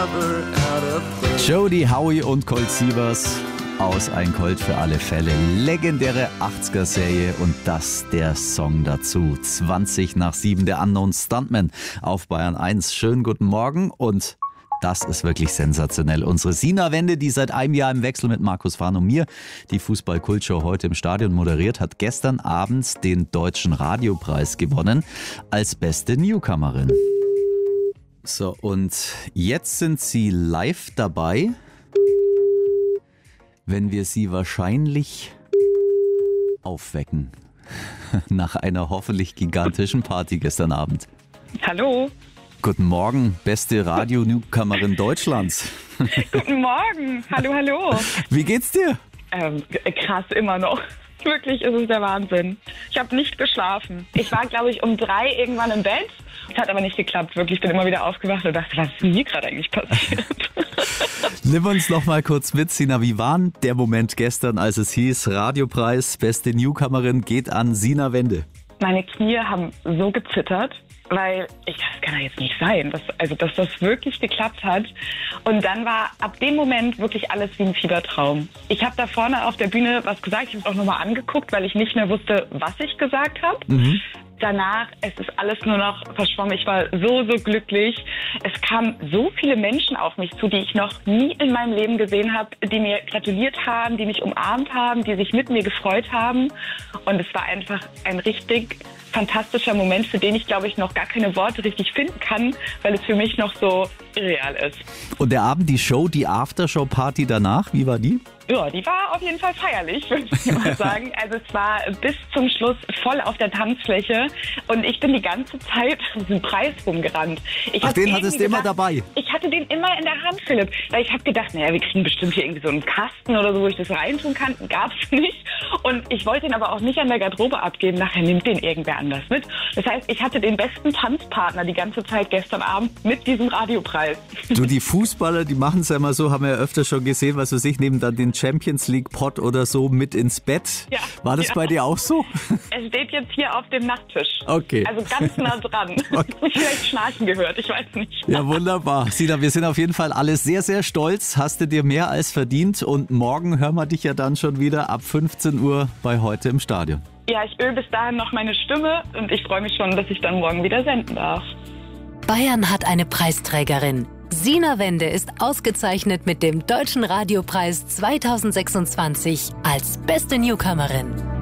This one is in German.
Jody Howie und Colt Sievers aus Ein Colt für alle Fälle. Legendäre 80er-Serie und das der Song dazu. 7:20, der Unknown Stuntman auf Bayern 1. Schönen guten Morgen und das ist wirklich sensationell. Unsere Sina Wende, die seit einem Jahr im Wechsel mit Markus Fahn und mir die Fußball-Kultshow heute im Stadion moderiert, hat gestern abends den Deutschen Radiopreis gewonnen als beste Newcomerin. So, und jetzt sind sie live dabei, wenn wir sie wahrscheinlich aufwecken. Nach einer hoffentlich gigantischen Party gestern Abend. Hallo. Guten Morgen, beste Radio-Newcomerin Deutschlands. Guten Morgen. Hallo, hallo. Wie geht's dir? Krass, immer noch. Wirklich ist es der Wahnsinn. Ich habe nicht geschlafen. Ich war, glaube ich, um 3 irgendwann im Bett. Es hat aber nicht geklappt, wirklich. Ich bin immer wieder aufgewacht und dachte, was ist denn hier gerade eigentlich passiert? Nimm uns noch mal kurz mit, Sina. Wie war der Moment gestern, als es hieß, Radiopreis, beste Newcomerin geht an Sina Wende? Meine Knie haben so gezittert, weil das kann ja jetzt nicht sein, dass das wirklich geklappt hat. Und dann war ab dem Moment wirklich alles wie ein Fiebertraum. Ich habe da vorne auf der Bühne was gesagt, ich habe es auch nochmal angeguckt, weil ich nicht mehr wusste, was ich gesagt habe. Danach, es ist alles nur noch verschwommen. Ich war so glücklich. Es kamen so viele Menschen auf mich zu, die ich noch nie in meinem Leben gesehen habe, die mir gratuliert haben, die mich umarmt haben, die sich mit mir gefreut haben. Und es war einfach ein richtig fantastischer Moment, für den ich, glaube ich, noch gar keine Worte richtig finden kann, weil es für mich noch so irreal ist. Und der Abend, die Show, die Aftershow-Party danach, wie war die? Ja, die war auf jeden Fall feierlich, würde ich mal sagen. Also es war bis zum Schluss voll auf der Tanzfläche und ich bin die ganze Zeit um diesen Preis rumgerannt. Den hattest du immer dabei? Ich hatte den immer in der Hand, Philipp. Weil ich habe gedacht, naja, wir kriegen bestimmt hier irgendwie so einen Kasten oder so, wo ich das reintun kann. Gab's nicht. Und ich wollte ihn aber auch nicht an der Garderobe abgeben. Nachher nimmt den irgendwer anders mit. Das heißt, ich hatte den besten Tanzpartner die ganze Zeit gestern Abend mit diesem Radiopreis. Du, die Fußballer, die machen es ja immer so, haben wir ja öfter schon gesehen, was weiß ich, nehmen dann den Champions League Pot oder so mit ins Bett. Ja, war das bei dir auch so? Es steht jetzt hier auf dem Nachttisch. Okay. Also ganz nah dran. Okay. Ich vielleicht Schnarchen gehört, ich weiß nicht. Ja, wunderbar. Sina, wir sind auf jeden Fall alle sehr, sehr stolz. Hast du dir mehr als verdient und morgen hören wir dich ja dann schon wieder ab 15 Uhr bei Heute im Stadion. Ja, ich übe bis dahin noch meine Stimme und ich freue mich schon, dass ich dann morgen wieder senden darf. Bayern hat eine Preisträgerin. Sina Wende ist ausgezeichnet mit dem Deutschen Radiopreis 2026 als beste Newcomerin.